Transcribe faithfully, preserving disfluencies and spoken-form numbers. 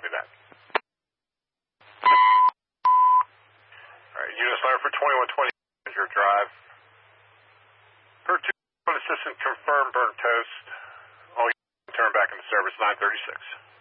Copy that. All right, units learned for twenty-one twenty your drive. Per two, assistant confirmed burnt toast. All units turn back into service nine thirty-six.